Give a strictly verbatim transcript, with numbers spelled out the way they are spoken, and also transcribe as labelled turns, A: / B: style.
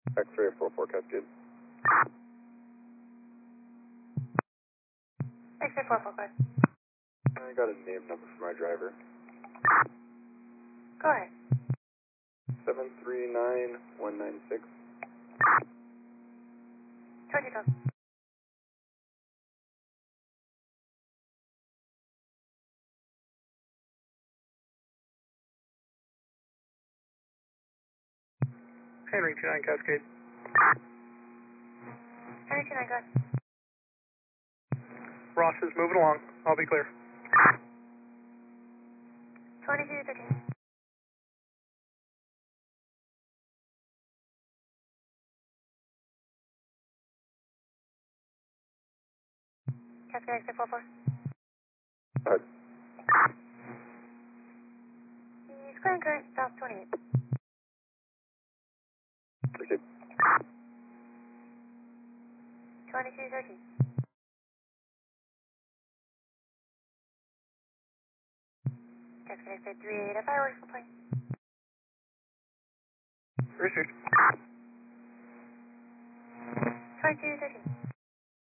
A: X-ray four four Cascade.
B: X-ray four four, go ahead.
A: I got a name number for my driver.
B: Go ahead.
A: seven three nine one nine six.
B: Told you go.
C: Henry two nine Cascade.
B: Henry two nine, go ahead.
C: Ross is moving along. I'll be clear.
B: twenty-two thirteen. Cascade X-ray four four.
A: Go ahead.
B: He's clearing current south twenty-eight.
A: Proceed.
B: twenty-two thirteen. Cascade X-ray three eight, fireworks for plane.
C: Received.
B: twenty-two thirteen.